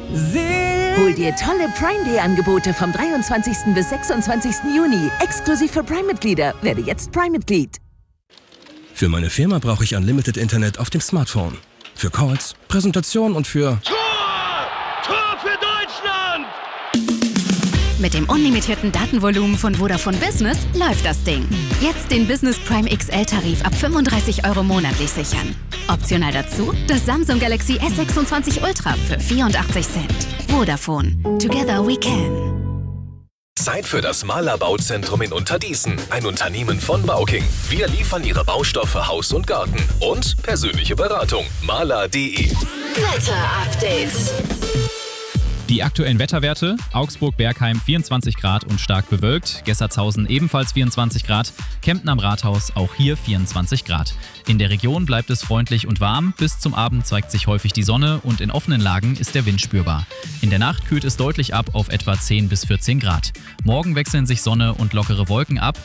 Hol dir tolle Prime Day Angebote vom 23. bis 26. Juni. Exklusiv für Prime-Mitglieder. Werde jetzt Prime-Mitglied. Für meine Firma brauche ich Unlimited Internet auf dem Smartphone. Für Calls, Präsentationen und für... Tor für Deutschland! Mit dem unlimitierten Datenvolumen von Vodafone Business läuft das Ding. Jetzt den Business Prime XL-Tarif ab 35 € monatlich sichern. Optional dazu das Samsung Galaxy S26 Ultra für 84 Cent. Vodafone. Together we can. Zeit für das Mahler Bauzentrum in Unterdießen. Ein Unternehmen von Bauking. Wir liefern Ihre Baustoffe Haus und Garten. Und persönliche Beratung. Mahler.de. Wetter-Update. Die aktuellen Wetterwerte: Augsburg-Bergheim 24 Grad und stark bewölkt, Gessertshausen ebenfalls 24 Grad, Kempten am Rathaus auch hier 24 Grad. In der Region bleibt es freundlich und warm, bis zum Abend zeigt sich häufig die Sonne und in offenen Lagen ist der Wind spürbar. In der Nacht kühlt es deutlich ab auf etwa 10 bis 14 Grad. Morgen wechseln sich Sonne und lockere Wolken ab,